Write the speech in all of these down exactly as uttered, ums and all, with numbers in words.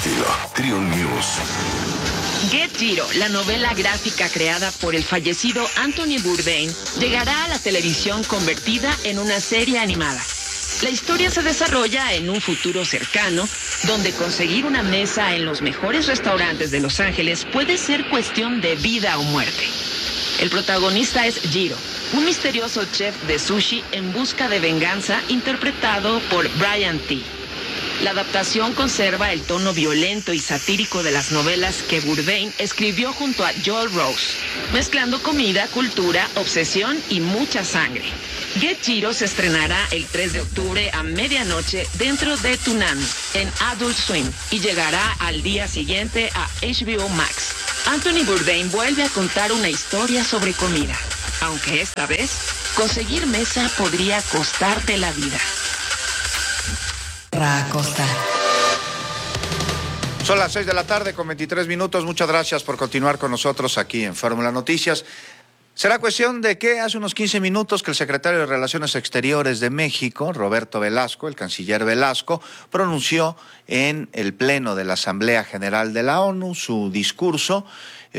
estilo. Triun News. Get Jiro, la novela gráfica creada por el fallecido Anthony Bourdain, llegará a la televisión convertida en una serie animada. La historia se desarrolla en un futuro cercano, donde conseguir una mesa en los mejores restaurantes de Los Ángeles puede ser cuestión de vida o muerte. El protagonista es Jiro, un misterioso chef de sushi en busca de venganza, interpretado por Brian T. La adaptación conserva el tono violento y satírico de las novelas que Bourdain escribió junto a Joel Rose, mezclando comida, cultura, obsesión y mucha sangre. Get Jiro se estrenará el tres de octubre a medianoche dentro de Toonami en Adult Swim y llegará al día siguiente a H B O Max. Anthony Bourdain vuelve a contar una historia sobre comida, aunque esta vez conseguir mesa podría costarte la vida. Acosta. Son las seis de la tarde con veintitrés minutos. Muchas gracias por continuar con nosotros aquí en Fórmula Noticias. Será cuestión de que hace unos quince minutos que el secretario de Relaciones Exteriores de México, Roberto Velasco, el canciller Velasco, pronunció en el Pleno de la Asamblea General de la ONU su discurso.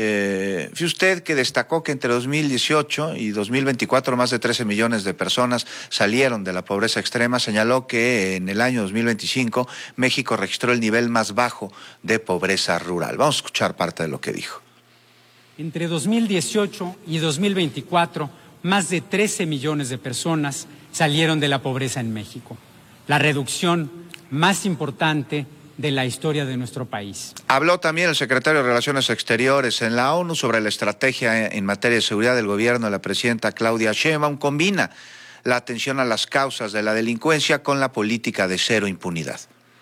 Eh, fue usted que destacó que entre dos mil dieciocho y dos mil veinticuatro más de trece millones de personas salieron de la pobreza extrema. Señaló que en el año dos mil veinticinco México registró el nivel más bajo de pobreza rural. Vamos a escuchar parte de lo que dijo. Entre dos mil dieciocho y dos mil veinticuatro, más de trece millones de personas salieron de la pobreza en México, la reducción más importante de la historia de nuestro país. Habló también el secretario de Relaciones Exteriores en la ONU sobre la estrategia en materia de seguridad del gobierno de la presidenta Claudia Sheinbaum. Combina la atención a las causas de la delincuencia con la política de cero impunidad.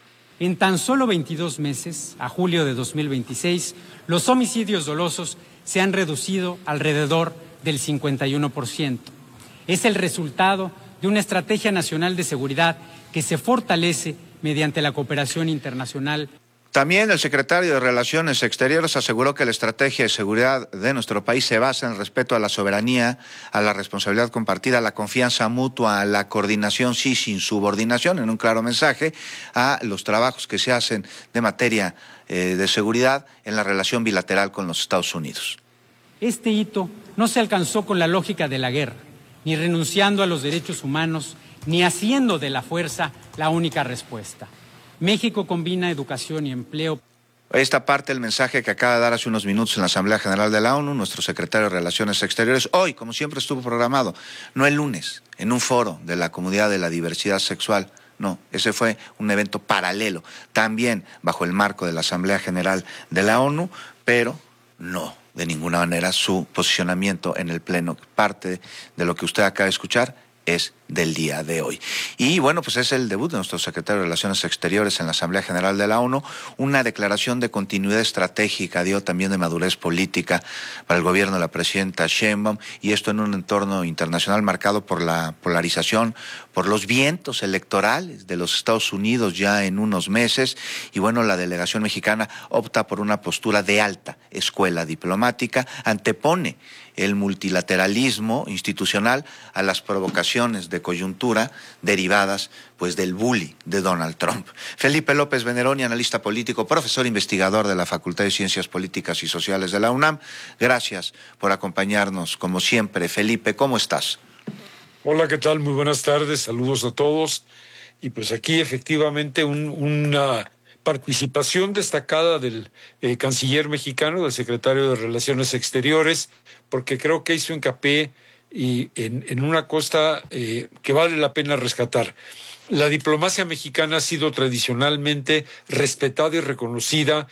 En tan solo veintidós meses, a julio de dos mil veintiséis, los homicidios dolosos se han reducido alrededor del cincuenta y uno por ciento. Es el resultado de una estrategia nacional de seguridad que se fortalece mediante la cooperación internacional. También el secretario de Relaciones Exteriores aseguró que la estrategia de seguridad de nuestro país se basa en el respeto a la soberanía, a la responsabilidad compartida, a la confianza mutua, a la coordinación, sí, sin subordinación, en un claro mensaje a los trabajos que se hacen de materia eh, de seguridad en la relación bilateral con los Estados Unidos. Este hito no se alcanzó con la lógica de la guerra, ni renunciando a los derechos humanos, ni haciendo de la fuerza la única respuesta. México combina educación y empleo. Esta parte del mensaje que acaba de dar hace unos minutos en la Asamblea General de la ONU, nuestro secretario de Relaciones Exteriores, hoy, como siempre estuvo programado, no el lunes, en un foro de la comunidad de la diversidad sexual. No, ese fue un evento paralelo, también bajo el marco de la Asamblea General de la ONU, pero no de ninguna manera su posicionamiento en el Pleno. Parte de lo que usted acaba de escuchar es del día de hoy. Y bueno, pues es el debut de nuestro secretario de Relaciones Exteriores en la Asamblea General de la ONU, una declaración de continuidad estratégica, dio también de madurez política para el gobierno de la presidenta Sheinbaum, y esto en un entorno internacional marcado por la polarización, por los vientos electorales de los Estados Unidos ya en unos meses, y bueno, la delegación mexicana opta por una postura de alta escuela diplomática, antepone el multilateralismo institucional a las provocaciones de coyuntura derivadas pues del bully de Donald Trump. Felipe López Veneroni, analista político, profesor investigador de la Facultad de Ciencias Políticas y Sociales de la UNAM. Gracias por acompañarnos como siempre. Felipe, ¿cómo estás? Hola, ¿qué tal? Muy buenas tardes, saludos a todos. Y pues aquí efectivamente un, una participación destacada del eh, canciller mexicano, del secretario de Relaciones Exteriores, porque creo que hizo hincapié y en, en una cosa eh, que vale la pena rescatar. La diplomacia mexicana ha sido tradicionalmente respetada y reconocida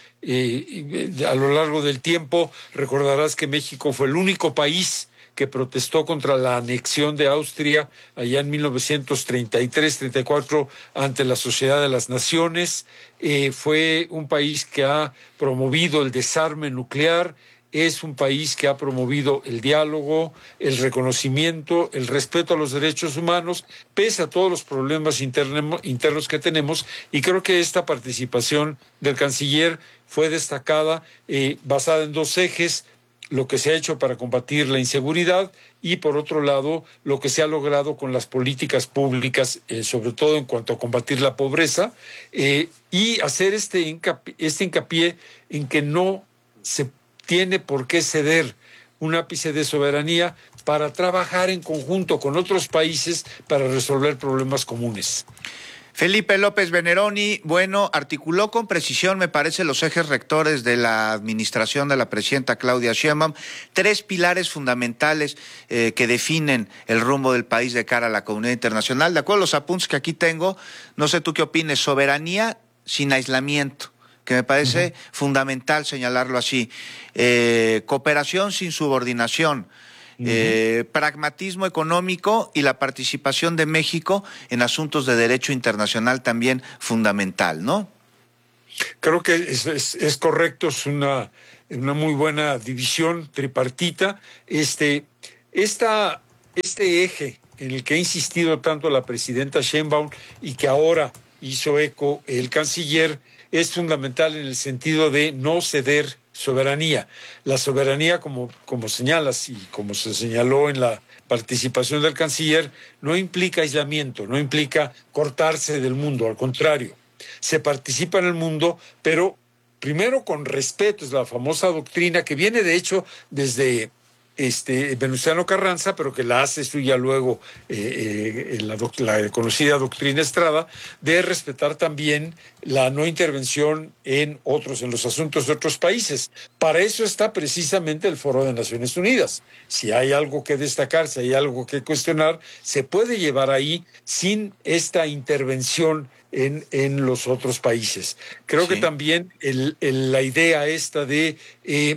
eh, a lo largo del tiempo. Recordarás que México fue el único país que protestó contra la anexión de Austria allá en mil novecientos treinta y tres treinta y cuatro ante la Sociedad de las Naciones. Eh, fue un país que ha promovido el desarme nuclear. Es un país que ha promovido el diálogo, el reconocimiento, el respeto a los derechos humanos, pese a todos los problemas internos, internos que tenemos, y creo que esta participación del canciller fue destacada, eh, basada en dos ejes: lo que se ha hecho para combatir la inseguridad y, por otro lado, lo que se ha logrado con las políticas públicas, eh, sobre todo en cuanto a combatir la pobreza, eh, y hacer este hincapié, este hincapié en que no se tiene por qué ceder un ápice de soberanía para trabajar en conjunto con otros países para resolver problemas comunes. Felipe López Veneroni, bueno, articuló con precisión, me parece, los ejes rectores de la administración de la presidenta Claudia Sheinbaum, tres pilares fundamentales eh, que definen el rumbo del país de cara a la comunidad internacional. De acuerdo a los apuntes que aquí tengo, no sé tú qué opines, soberanía sin aislamiento, que me parece uh-huh. fundamental señalarlo así, eh, cooperación sin subordinación, Uh-huh. Eh, pragmatismo económico y la participación de México en asuntos de derecho internacional también fundamental, ¿no? Creo que es, es, es correcto, es una, una muy buena división tripartita. Este, esta, este eje en el que ha insistido tanto la presidenta Sheinbaum y que ahora hizo eco el canciller es fundamental en el sentido de no ceder soberanía. La soberanía, como, como señalas y como se señaló en la participación del canciller, no implica aislamiento, no implica cortarse del mundo, al contrario, se participa en el mundo, pero primero con respeto, es la famosa doctrina que viene de hecho desde este Venustiano Carranza, pero que la hace suya luego eh, eh, la, la conocida doctrina Estrada, de respetar también la no intervención en otros, en los asuntos de otros países. Para eso está precisamente el Foro de Naciones Unidas. Si hay algo que destacar, si hay algo que cuestionar, se puede llevar ahí sin esta intervención en, en los otros países. Creo sí. que también el, el, la idea esta de eh,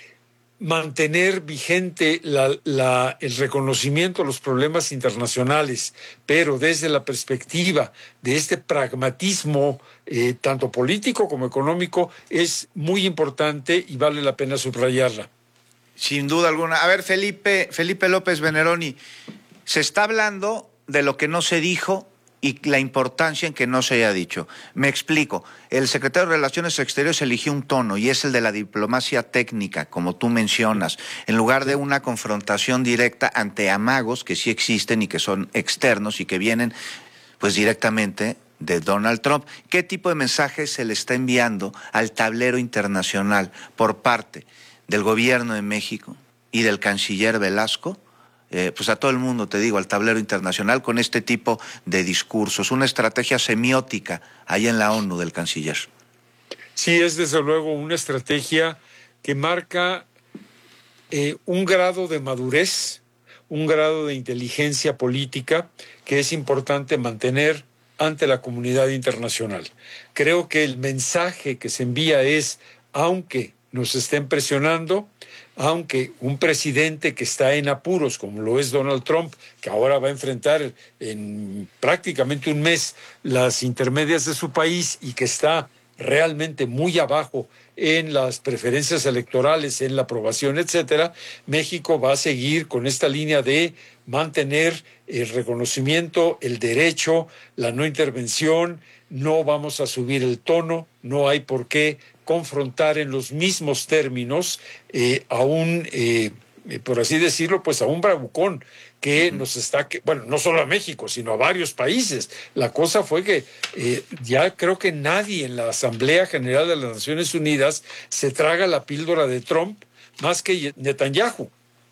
mantener vigente la, la, el reconocimiento de los problemas internacionales, pero desde la perspectiva de este pragmatismo, eh, tanto político como económico, es muy importante y vale la pena subrayarla. Sin duda alguna. A ver, Felipe, Felipe López Veneroni, se está hablando de lo que no se dijo y la importancia en que no se haya dicho. Me explico. El secretario de Relaciones Exteriores eligió un tono y es el de la diplomacia técnica, como tú mencionas, en lugar de una confrontación directa ante amagos que sí existen y que son externos y que vienen pues directamente de Donald Trump. ¿Qué tipo de mensaje se le está enviando al tablero internacional por parte del gobierno de México y del canciller Velasco? Eh, pues a todo el mundo, te digo, al tablero internacional con este tipo de discursos, una estrategia semiótica ahí en la ONU del canciller. Sí, es desde luego una estrategia que marca eh, un grado de madurez, un grado de inteligencia política que es importante mantener ante la comunidad internacional. Creo que el mensaje que se envía es, aunque nos estén presionando, aunque un presidente que está en apuros, como lo es Donald Trump, que ahora va a enfrentar en prácticamente un mes las intermedias de su país y que está realmente muy abajo en las preferencias electorales, en la aprobación, etcétera, México va a seguir con esta línea de mantener el reconocimiento, el derecho, la no intervención, no vamos a subir el tono, no hay por qué confrontar en los mismos términos eh, a un, eh, por así decirlo, pues a un bravucón que uh-huh. nos está, que, bueno, no solo a México, sino a varios países. La cosa fue que eh, ya creo que nadie en la Asamblea General de las Naciones Unidas se traga la píldora de Trump más que Netanyahu.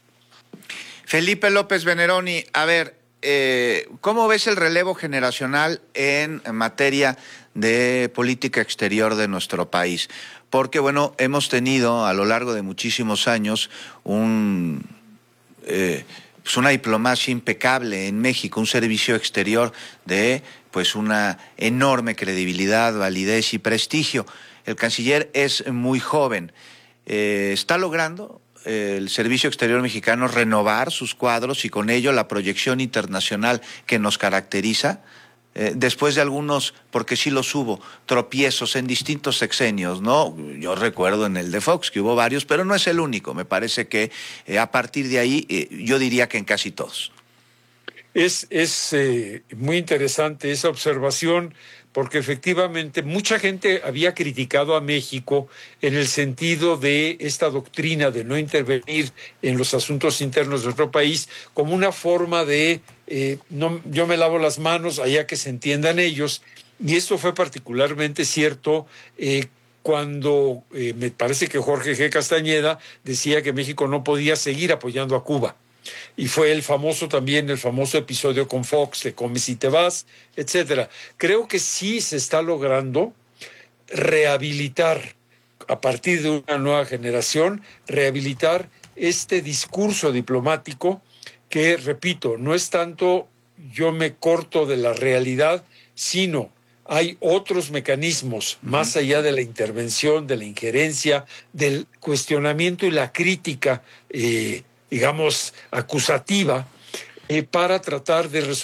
Felipe López Veneroni, a ver, eh, ¿cómo ves el relevo generacional en materia de política exterior de nuestro país? Porque, bueno, hemos tenido a lo largo de muchísimos años un, eh, pues una diplomacia impecable en México, un servicio exterior de pues una enorme credibilidad, validez y prestigio. El canciller es muy joven. Eh, ¿Está logrando el Servicio Exterior Mexicano renovar sus cuadros y con ello la proyección internacional que nos caracteriza? Eh, después de algunos, porque sí los hubo, tropiezos en distintos sexenios, ¿no? Yo recuerdo en el de Fox que hubo varios, pero no es el único. Me parece que eh, a partir de ahí, eh, yo diría que en casi todos. Es, es eh, muy interesante esa observación porque efectivamente mucha gente había criticado a México en el sentido de esta doctrina de no intervenir en los asuntos internos de otro país como una forma de eh, no, yo me lavo las manos allá que se entiendan ellos, y esto fue particularmente cierto eh, cuando eh, me parece que Jorge G. Castañeda decía que México no podía seguir apoyando a Cuba. Y fue el famoso también, el famoso episodio con Fox, de Comes y te vas, etcétera. Creo que sí se está logrando rehabilitar, a partir de una nueva generación, rehabilitar este discurso diplomático que, repito, no es tanto yo me corto de la realidad, sino hay otros mecanismos más allá de la intervención, de la injerencia, del cuestionamiento y la crítica, eh, digamos, acusativa, eh, para tratar de resolver